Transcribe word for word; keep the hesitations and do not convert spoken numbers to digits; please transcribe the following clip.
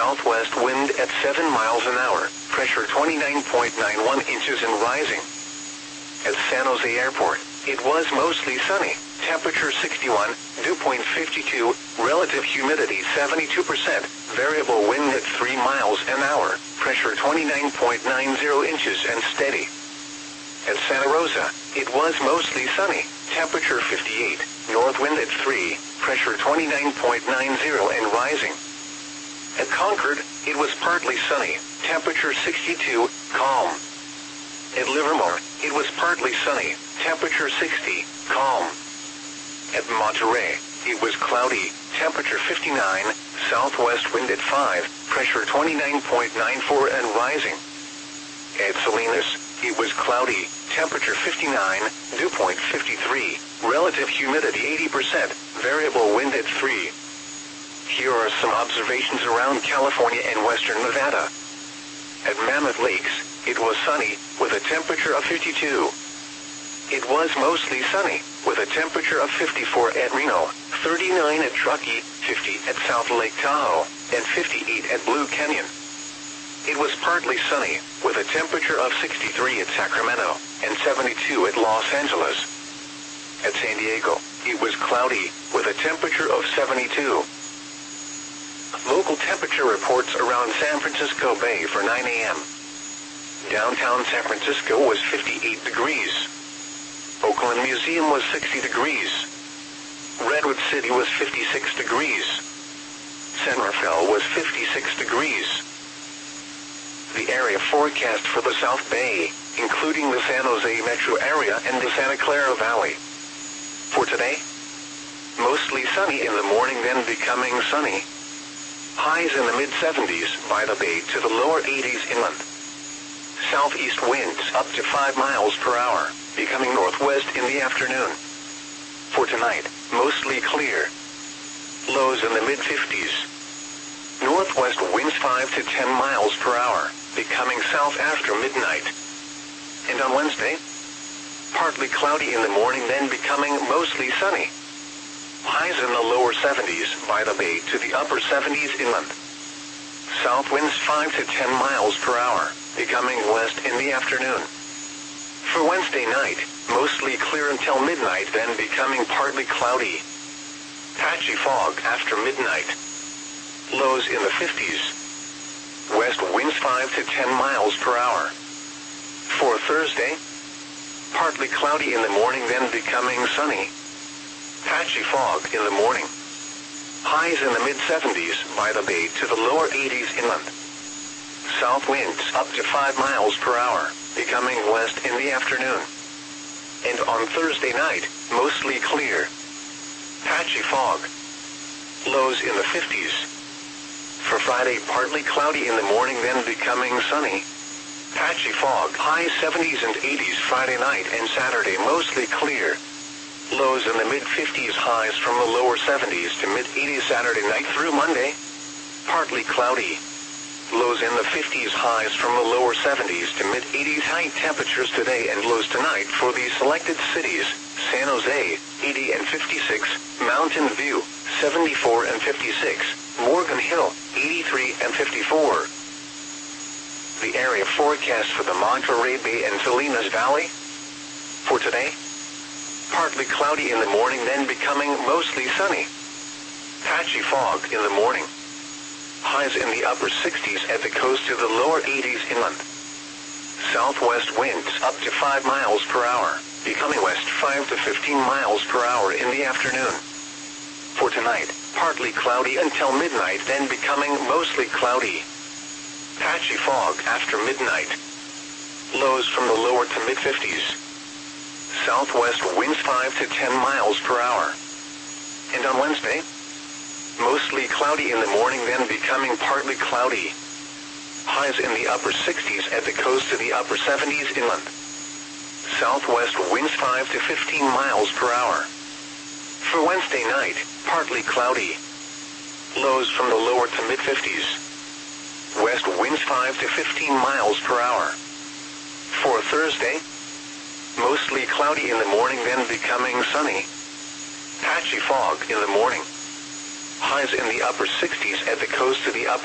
southwest wind at seven miles an hour, pressure twenty-nine point nine one inches and rising. At San Jose Airport, it was mostly sunny, temperature sixty-one, dew point fifty-two, relative humidity seventy-two percent, variable wind at three miles an hour, pressure twenty-nine point nine zero inches and steady. At Santa Rosa, it was mostly sunny, temperature fifty-eight, north wind at three, pressure twenty-nine point nine zero and rising. At Concord, it was partly sunny, temperature sixty-two, calm. At Livermore, it was partly sunny, temperature sixty, calm. At Monterey, it was cloudy, temperature fifty-nine, southwest wind at five, pressure twenty-nine point nine four and rising. At Salinas, it was cloudy, temperature fifty-nine, dew point fifty-three, relative humidity eighty percent, variable wind at three. Here are some observations around California and western Nevada. At Mammoth Lakes, it was sunny, with a temperature of fifty-two. It was mostly sunny, with a temperature of fifty-four at Reno, thirty-nine at Truckee, fifty at South Lake Tahoe, and fifty-eight at Blue Canyon. It was partly sunny, with a temperature of sixty-three at Sacramento, and seventy-two at Los Angeles. At San Diego, it was cloudy, with a temperature of seventy-two. Local temperature reports around San Francisco Bay for nine a m Downtown San Francisco was fifty-eight degrees. Oakland Museum was sixty degrees. Redwood City was fifty-six degrees. San Rafael was fifty-six degrees. The area forecast for the South Bay, including the San Jose metro area and the Santa Clara Valley. For today, mostly sunny in the morning, then becoming sunny. Highs in the mid seventies by the bay to the lower eighties inland. Southeast winds up to five miles per hour, becoming northwest in the afternoon. For tonight, mostly clear. Lows in the mid fifties. Northwest winds five to ten miles per hour, becoming south after midnight. And on Wednesday, partly cloudy in the morning, then becoming mostly sunny. Highs in the lower seventies by the bay to the upper seventies inland. South winds five to ten miles per hour, becoming west in the afternoon. For Wednesday night, mostly clear until midnight, then becoming partly cloudy. Patchy fog after midnight. Lows in the fifties. West winds five to ten miles per hour. For Thursday, partly cloudy in the morning, then becoming sunny. Patchy fog in the morning. Highs in the mid seventies by the bay to the lower eighties inland. South winds up to five miles per hour, becoming west in the afternoon. And on Thursday night, mostly clear. Patchy fog. Lows in the fifties. For Friday, partly cloudy in the morning, then becoming sunny. Patchy fog. Highs seventies and eighties Friday night and Saturday, mostly clear. Lows in the mid fifties, highs from the lower seventies to mid eighties Saturday night through Monday. Partly cloudy. Lows in the fifties, highs from the lower seventies to mid eighties. High temperatures today and lows tonight for the selected cities: San Jose, eighty and fifty-six, Mountain View, seventy-four and fifty-six, Morgan Hill, eighty-three and fifty-four. The area forecast for the Monterey Bay and Salinas Valley. For today, partly cloudy in the morning, then becoming mostly sunny. Patchy fog in the morning. Highs in the upper sixties at the coast to the lower eighties inland. Southwest winds up to five miles per hour, becoming west five to fifteen miles per hour in the afternoon. For tonight, partly cloudy until midnight, then becoming mostly cloudy. Patchy fog after midnight. Lows from the lower to mid fifties. Southwest winds five to ten miles per hour. And on Wednesday, mostly cloudy in the morning, then becoming partly cloudy. Highs in the upper sixties at the coast to the upper seventies inland. Southwest winds five to fifteen miles per hour. For Wednesday night, partly cloudy. Lows from the lower to mid fifties. West winds five to fifteen miles per hour. For Thursday, mostly cloudy in the morning, then becoming sunny. Patchy fog in the morning. Highs in the upper sixties at the coast to the upper